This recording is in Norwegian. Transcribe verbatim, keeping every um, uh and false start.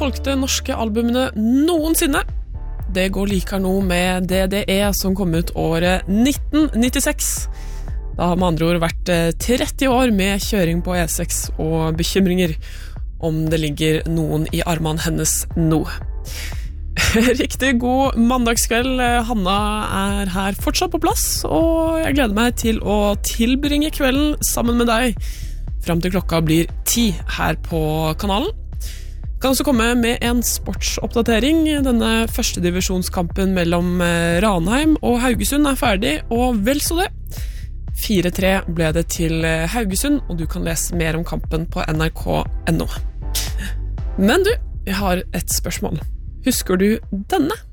solgte norske albumene noensinne. Det går likere nå med D D E som kom ut året nitten nittiseks. Det har med andre ord vært tretti år med kjøring på E seks og bekymringer om det ligger noen i armene hennes nå. Riktig god mandagskveld. Hanna er her fortsatt på plass, og jeg gleder meg til å tilbringe kvelden sammen med deg frem til klokka blir ti her på kanalen. Kan også komme med en sportsoppdatering. Denne første divisjonskampen mellom Ranheim og Haugesund er ferdig, og vel så det. fire tre ble det til Haugesund, og du kan lese mer om kampen på N R K punktum N O. Men du, jeg har et spørsmål. Husker du denne?